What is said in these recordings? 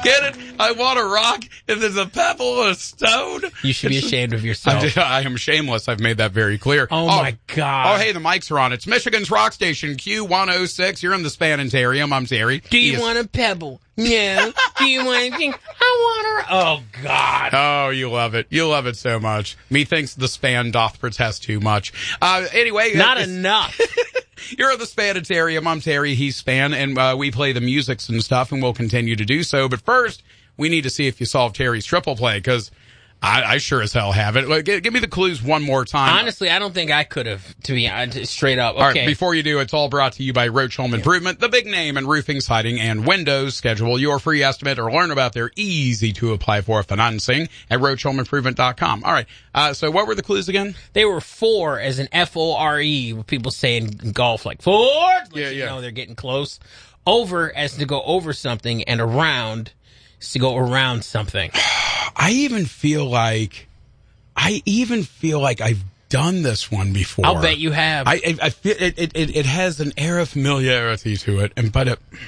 Get it? I want a rock if there's a pebble and a stone. You should be ashamed of yourself. I am shameless. I've made that very clear. Oh, my God. Oh, hey, the mics are on. It's Michigan's rock station, Q106. You're in the Spanitarium. I'm Terry. Do you want a pebble? No. Do you want anything? I want a... Oh, God. Oh, you love it. You love it so much. Methinks the span doth protest too much. Anyway. Not enough. You're at the Spanitarium. I'm Terry. He's Span. And we play the musics and stuff, and we'll continue to do so. But first, we need to see if you solved Terry's triple play, because I sure as hell have it. Give me the clues one more time. Honestly, I don't think I could have, to be straight up. Okay. All right, before you do, it's all brought to you by Roach Home Improvement, the big name in roofing, siding, and windows. Schedule your free estimate or learn about their easy-to-apply-for financing at RoachHomeImprovement.com. All right, so what were the clues again? They were for, as in F-O-R-E, with people saying in golf, like, forward. Yeah. You know, they're getting close. Over, as to go over something, and around is to go around something. I even feel like I've done this one before. I'll bet you have. I feel it has an air of familiarity to it, it's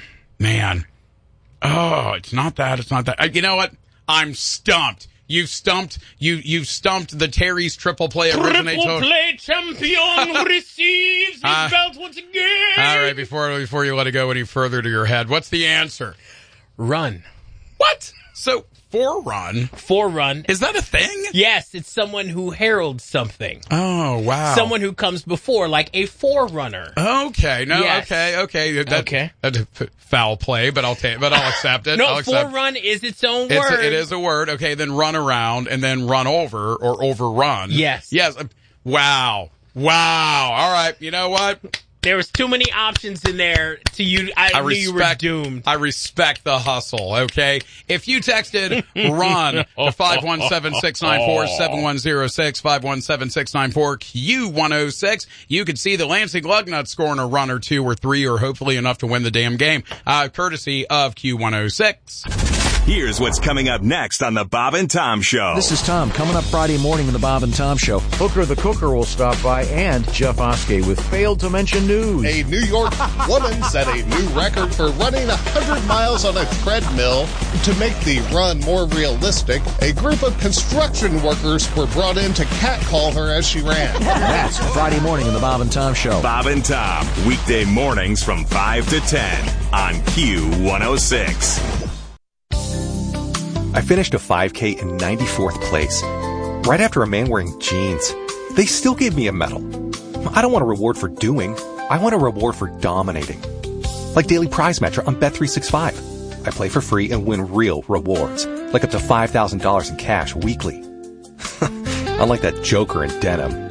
not that. It's not that. You know what? I'm stumped. You've stumped the Terry's triple play originator. Triple play champion receives his belt once again. All right, before you let it go any further to your head, what's the answer? Run. What? So, forerun? Forerun. Is that a thing? Yes, it's someone who heralds something. Oh, wow. Someone who comes before, like a forerunner. Okay. No, yes. Okay. Okay. That's a foul play, but I'll accept it. No, forerun is its own word. It is a word. Okay, then run around and then run over or overrun. Yes. Wow. All right. You know what? There was too many options in there to you. I knew you were doomed. I respect the hustle, okay? If you texted RUN to 517-694-7106, 517-694-Q106, you could see the Lansing Lugnut scoring a run or two or three or hopefully enough to win the damn game, courtesy of Q106. Here's what's coming up next on the Bob and Tom Show. This is Tom. Coming up Friday morning in the Bob and Tom Show. Hooker the Cooker will stop by and Jeff Oskey with Failed to Mention News. A New York woman set a new record for running 100 miles on a treadmill. To make the run more realistic, a group of construction workers were brought in to catcall her as she ran. That's Friday morning in the Bob and Tom Show. Bob and Tom, weekday mornings from 5 to 10 on Q106. I finished a 5K in 94th place, right after a man wearing jeans. They still gave me a medal. I don't want a reward for doing. I want a reward for dominating. Like Daily Prize Matcher on Bet365. I play for free and win real rewards, like up to $5,000 in cash weekly. Unlike that joker in denim.